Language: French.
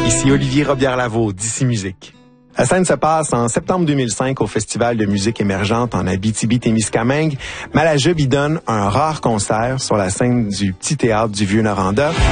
Ici Olivier Robillard-Lavaux, d'ici Musique. La scène se passe en septembre 2005 au Festival de musique émergente en Abitibi-Témiscamingue. Malajub y donne un rare concert sur la scène du Petit Théâtre du Vieux-Noranda.